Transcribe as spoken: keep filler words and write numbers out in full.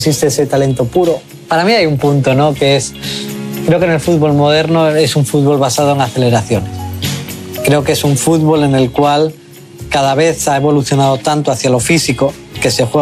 existe ese talento puro. Para mí hay un punto, ¿no? Que es, creo que en el fútbol moderno es un fútbol basado en aceleraciones. Creo que es un fútbol en el cual cada vez ha evolucionado tanto hacia lo físico, que se juega